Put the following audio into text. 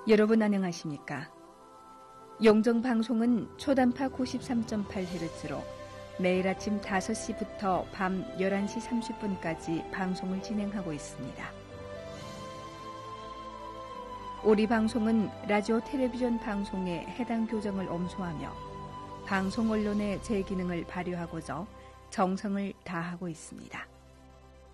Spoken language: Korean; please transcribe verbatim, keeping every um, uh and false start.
여러분 안녕하십니까? 용정방송은 초단파 구십삼 점 팔 헤르츠로 매일 아침 다섯 시부터 밤 열한 시 삼십 분까지 방송을 진행하고 있습니다. 우리 방송은 라디오 텔레비전 방송의 해당 교정을 엄수하며 방송 언론의 제 기능을 발휘하고자 정성을 다하고 있습니다.